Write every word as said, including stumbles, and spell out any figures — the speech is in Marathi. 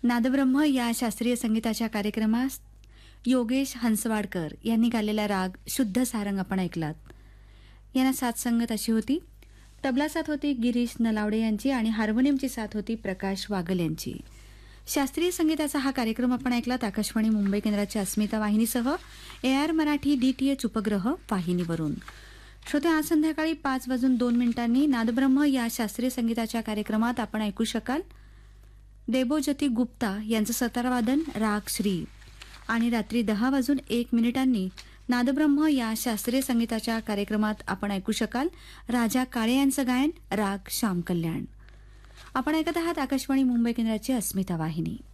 नादब्रह्म या शास्त्रीय संगीताच्या कार्यक्रमास योगेश हंसवाडकर यांनी गालेला राग शुद्ध सारंग आपण ऐकलात. यांना साथ संगत अशी होती. तबला साथ होती गिरीश नलावडे यांची आणि हार्मोनियमची साथ होती प्रकाश वागल यांची. शास्त्रीय संगीताचा हा कार्यक्रम आपण ऐकलात आकाशवाणी मुंबई केंद्राच्या अस्मिता वाहिनीसह ए आर मराठी डीटीएच उपग्रह वाहिनीवरून. श्रोते, आज संध्याकाळी पाच वाजून दोन मिनिटांनी नादब्रह्म या शास्त्रीय संगीताच्या कार्यक्रमात आपण ऐकू शकाल देबोज्योती गुप्ता यांचं सतारवादन राग श्री. आणि रात्री दहा वाजून एक मिनिटांनी नादब्रह्म या शास्त्रीय संगीताच्या कार्यक्रमात आपण ऐकू शकाल राजा काळे यांचं गायन राग श्याम कल्याण. आपण ऐकत आहात आकाशवाणी मुंबई केंद्राची अस्मिता वाहिनी.